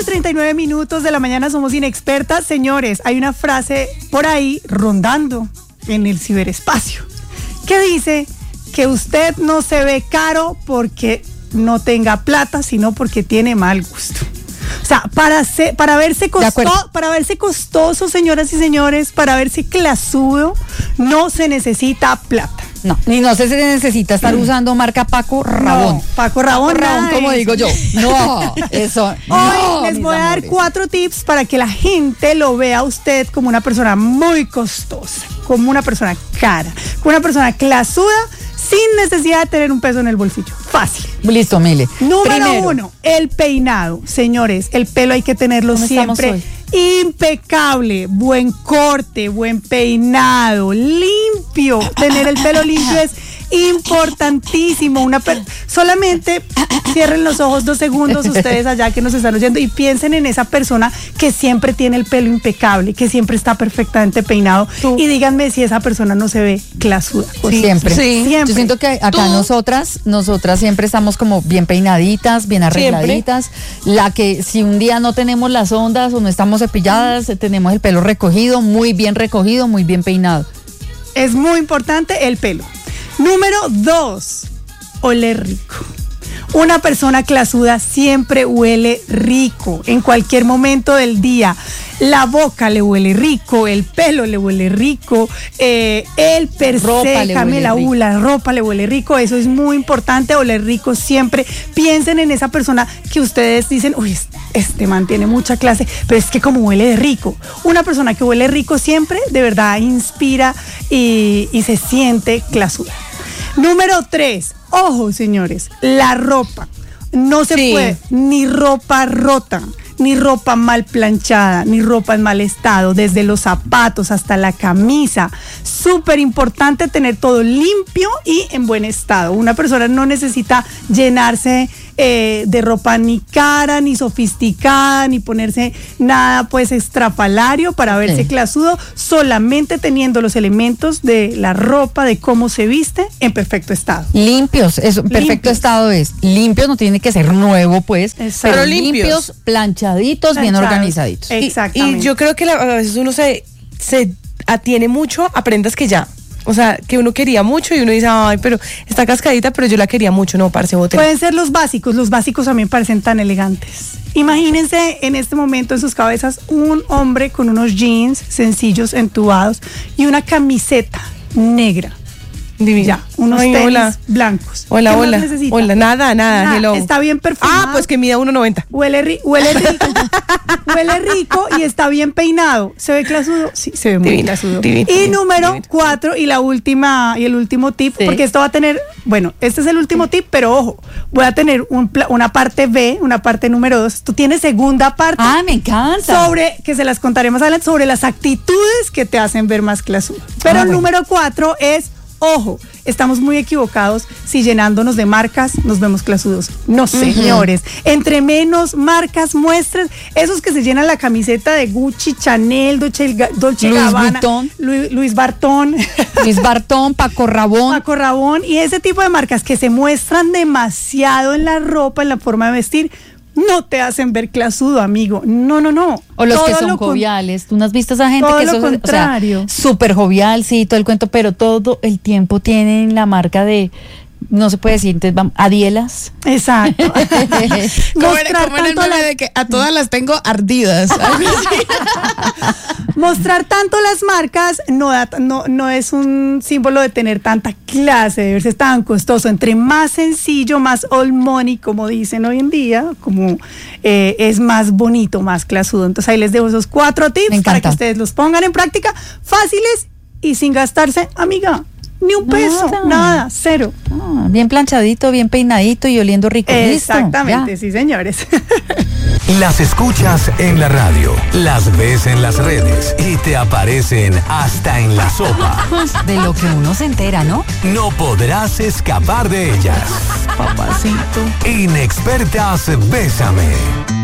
8:39 de la mañana, somos inexpertas. Señores, hay una frase por ahí rondando en el ciberespacio que dice que usted no se ve caro porque no tenga plata, sino porque tiene mal gusto. O sea, para verse costoso, señoras y señores, para verse clasudo, no se necesita plata. No, ni no se necesita estar usando marca Paco Rabón. No, Paco Rabón, como digo yo. No, eso. Hoy les voy a dar 4 tips para que la gente lo vea a usted como una persona muy costosa, como una persona cara, como una persona clasuda, sin necesidad de tener un peso en el bolsillo. Fácil. Listo, Mile. Número 1, el peinado. Señores, el pelo hay que tenerlo siempre impecable, buen corte, buen peinado, limpio. Tener el pelo limpio es importantísimo. Solamente cierren los ojos 2 segundos ustedes allá que nos están oyendo y piensen en esa persona que siempre tiene el pelo impecable, que siempre está perfectamente peinado. Y díganme si esa persona no se ve clasuda. Siempre. Sí. Siempre. Yo siento que acá nosotras siempre estamos como bien peinaditas, bien arregladitas. Siempre. La que si un día no tenemos las ondas o no estamos cepilladas, tenemos el pelo recogido, muy bien peinado. Es muy importante el pelo. Número 2, oler rico. Una persona clasuda siempre huele rico en cualquier momento del día. La boca le huele rico, el pelo le huele rico, el per se, la ropa le huele rico. Eso es muy importante, oler rico siempre. Piensen en esa persona que ustedes dicen, uy, este man tiene mucha clase, pero es que como huele de rico. Una persona que huele rico siempre, de verdad, inspira y se siente clasuda. Número 3, ojo, señores, la ropa. No se puede, ni ropa rota, ni ropa mal planchada, ni ropa en mal estado, desde los zapatos hasta la camisa. Súper importante tener todo limpio y en buen estado. Una persona no necesita llenarse de ropa ni cara, ni sofisticada, ni ponerse nada pues estrafalario para verse clasudo, solamente teniendo los elementos de la ropa, de cómo se viste, en perfecto estado. Limpios, eso, perfecto estado es. Limpios, no tiene que ser nuevo pues, pero limpios, planchaditos, bien organizaditos. Exactamente. Y yo creo que a veces uno se atiene mucho a prendas que ya, o sea, que uno quería mucho y uno dice, ay, pero está cascadita, pero yo la quería mucho, no, parce, bote. Pueden ser los básicos a mí me parecen tan elegantes. Imagínense en este momento en sus cabezas un hombre con unos jeans sencillos, entubados y una camiseta negra. Divino. Ya, unos tenis blancos. Hola. Nada, hello. Está bien perfumado. Pues que mida 1.90. Huele rico. Huele rico y está bien peinado. ¿Se ve clasudo? Sí, se ve muy clasudo. Y número 4 y el último tip, porque esto va a tener, bueno, este es el último tip, pero ojo, voy a tener una parte B, una parte número 2. Tú tienes segunda parte. Me encanta. Que se las contaré más adelante, sobre las actitudes que te hacen ver más clasudo. Pero el número 4 es, ojo, estamos muy equivocados si llenándonos de marcas nos vemos clasudos. No, señores. Entre menos marcas muestres, esos que se llenan la camiseta de Gucci, Chanel, Dolce Gabbana, Louis Vuitton, Paco Rabón y ese tipo de marcas que se muestran demasiado en la ropa, en la forma de vestir, no te hacen ver clasudo, amigo. No. O los que son joviales. ¿Tú no has visto a esa gente todo que lo contrario? O sea, súper jovial, sí, todo el cuento, pero todo el tiempo tienen la marca de, no se puede decir, entonces vamos, Adielas. Exacto. Como en el meme de que a todas las tengo ardidas. Mostrar tanto las marcas no es un símbolo de tener tanta clase, de verse tan costoso. Entre más sencillo, más old money, como dicen hoy en día, como es más bonito, más clasudo. Entonces ahí les dejo esos 4 tips para que ustedes los pongan en práctica, fáciles y sin gastarse, amiga, ni un peso, nada, cero. Bien planchadito, bien peinadito y oliendo rico. Exactamente, sí, señores. Las escuchas en la radio, las ves en las redes y te aparecen hasta en la sopa. De lo que uno se entera, ¿no? No podrás escapar de ellas. Papacito. Inexpertas Bésame.